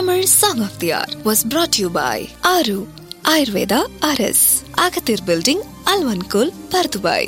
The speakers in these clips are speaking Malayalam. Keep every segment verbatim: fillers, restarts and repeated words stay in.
Tamil Song of the Hour was brought to you by Aru Ayurveda R S, Agathir Building, Alvankul, Pardubai.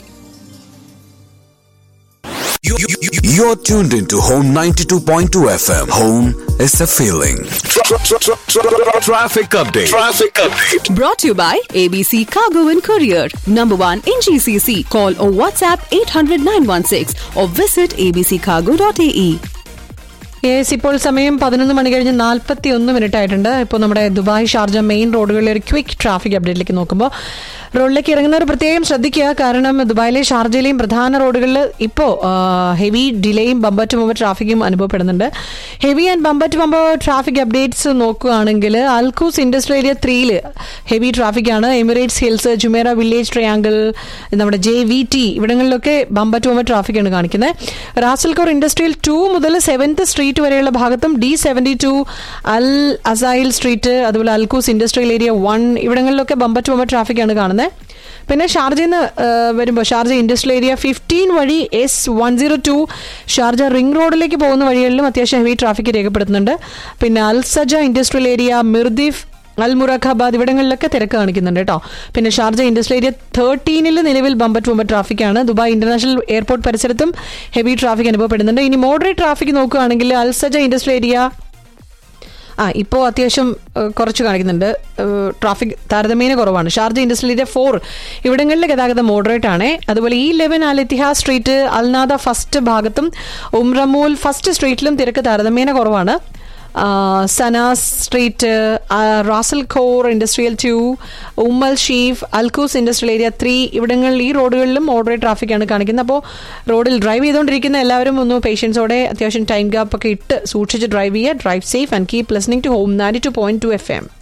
You're tuned into Home ninety-two point two F M. Home is a feeling. Traffic update. Traffic update. Brought to you by A B C Cargo and Courier. Number one in G C C. Call or WhatsApp eight hundred nine one six or visit a b c cargo dot a e. Yes, ഇപ്പോൾ സമയം പതിനൊന്ന് മണി കഴിഞ്ഞ് നാൽപ്പത്തി ഒന്ന് മിനിറ്റ് ആയിട്ടുണ്ട്. ഇപ്പോൾ നമ്മുടെ ദുബായ് ഷാർജ മെയിൻ റോഡുകളിലെ ഒരു ക്വിക്ക് ട്രാഫിക് അപ്ഡേറ്റിലേക്ക് നോക്കുമ്പോൾ റോഡിലേക്ക് ഇറങ്ങുന്നവർ പ്രത്യേകം ശ്രദ്ധിക്കുക. കാരണം ദുബായിലെ ഷാർജയിലെയും പ്രധാന റോഡുകളിൽ ഇപ്പോൾ ഹെവി ഡിലേയും ബമ്പർ ടു ബമ്പർ ട്രാഫിക്കും അനുഭവപ്പെടുന്നുണ്ട്. Heavy and bumper to bumper traffic updates നോക്കുകയാണെങ്കിൽ അൽഖൂസ് ഇൻഡസ്ട്രിയൽ ഏരിയ ത്രീയിൽ heavy ട്രാഫിക്കാണ്. Emirates hills, Jumeirah village triangle, നമ്മുടെ J V T ഇവിടങ്ങളിലൊക്കെ bumper to bumper ട്രാഫിക്കാണ് കാണിക്കുന്നത്. റാസൽഖോർ ഇൻഡസ്ട്രിയൽ ടു മുതൽ സെവൻത്ത് സ്ട്രീറ്റ് വരെയുള്ള ഭാഗത്തും ഡി സെവൻറ്റി ടു, അൽ അസൈൽ സ്ട്രീറ്റ്, അതുപോലെ Al Quoz industrial area one ഇവിടങ്ങളിലൊക്കെ bumper to bumper ട്രാഫിക്കാണ് കാണുന്നത്. പിന്നെ ഷാർജയിൽ നിന്ന് വരുമ്പോൾ ഷാർജ ഇൻഡസ്ട്രിയൽ ഏരിയ ഫിഫ്റ്റീൻ വഴി S one zero to Sharjah ring റോഡിലേക്ക് പോകുന്ന വഴികളിലും അത്യാവശ്യം ഹെവി ട്രാഫിക് രേഖപ്പെടുത്തുന്നുണ്ട്. പിന്നെ അൽസജ ഇൻഡസ്ട്രിയൽ ഏരിയ, മിർദിഫ്, അൽ മുറഖാബാദ് ഇവിടങ്ങളിലൊക്കെ തിരക്ക് കാണിക്കുന്നുണ്ട് കേട്ടോ. പിന്നെ ഷാർജ ഇൻഡസ്ട്രിയൽ ഏരിയ തേർട്ടീനിൽ നിലവിൽ bumper to bumper ട്രാഫിക്കാണ്. Dubai international airport പരിസരത്തും ഹെവി ട്രാഫിക് അനുഭവപ്പെടുന്നുണ്ട്. ഇനി മോഡറേറ്റ് ട്രാഫിക് നോക്കുകയാണെങ്കിൽ അൽസജ ഇൻഡസ്ട്രിയൽ ഏരിയ ആ ഇപ്പോൾ അത്യാവശ്യം കുറച്ച് കാണിക്കുന്നുണ്ട്. ട്രാഫിക് താരതമ്യേന കുറവാണ്. ഷാർജ ഇൻഡസ്ട്രിയൽ ഏരിയ ഫോർ ഇവിടങ്ങളിലെ ഗതാഗതം മോഡറേറ്റ് ആണ്. അതുപോലെ ഈ ലെവൻ അൽ ഇത്തിഹാസ് സ്ട്രീറ്റ്, അൽനാദ ഫസ്റ്റ് ഭാഗത്തും ഉംറമൂൽ ഫസ്റ്റ് സ്ട്രീറ്റിലും തിരക്ക് താരതമ്യേന കുറവാണ്. Sana's street, Ras al Khor industrial to, ഉമ്മൽ ഷീഫ്, Al Quoz industrial area three ഇവിടങ്ങളിൽ ഈ റോഡുകളിലും മോഡറേറ്റ് ട്രാഫിക്കാണ് കാണിക്കുന്നത്. അപ്പോൾ റോഡിൽ ഡ്രൈവ് ചെയ്തുകൊണ്ടിരിക്കുന്ന എല്ലാവരും ഒന്ന് പേഷ്യൻസോടെ അത്യാവശ്യം ടൈം ഗ്യാപ്പ് ഒക്കെ ഇട്ട് സൂക്ഷിച്ച് ഡ്രൈവ് ചെയ്യുക. Drive safe and keep listening to home ninety two point two F M.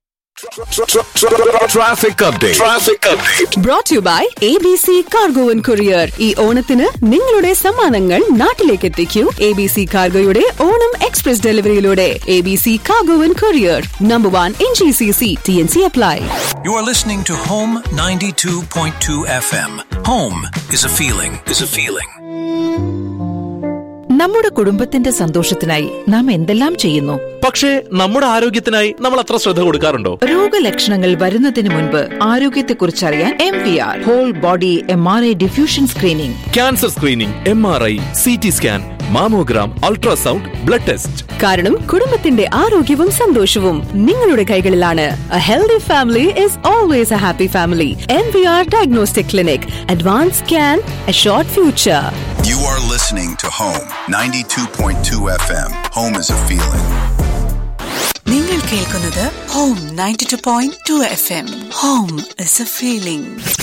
Traffic update. Traffic update. Brought to you by A B C Cargo and Courier. ഈ ഓണത്തിന് നിങ്ങളുടെ സമ്മാനങ്ങൾ നാട്ടിലേക്ക് എത്തിക്കൂ A B C കാർഗോയുടെ Onam express ഡെലിവറിയിലൂടെ. A B C Cargo and Courier, number one in G C C. T N C apply. You are listening to Home ninety-two point two F M. Home is a feeling. Is a feeling. നമ്മുടെ കുടുംബത്തിന്റെ സന്തോഷത്തിനായി നാം എന്തെല്ലാം ചെയ്യുന്നു, പക്ഷേ നമ്മുടെ ആരോഗ്യത്തിനായി നമ്മൾ അത്ര ശ്രദ്ധ കൊടുക്കാറുണ്ടോ? രോഗലക്ഷണങ്ങൾ വരുന്നതിന് മുൻപ് ആരോഗ്യത്തെക്കുറിച്ച് അറിയാൻ M V R whole body M R I diffusion screening, cancer screening, M R I, C T scan, mammogram, ultrasound, blood test. കാരണം കുടുംബത്തിന്റെ ആരോഗ്യവും സന്തോഷവും നിങ്ങളുടെ കൈകളിലാണ്. A healthy family is always a happy family. M V R Diagnostic Clinic. Advanced scan, a short future. You are listening to Home ninety-two point two F M. Home is a feeling. നിങ്ങൾ കേൾക്കുന്നത് Home ninety-two point two F M. Home is a feeling.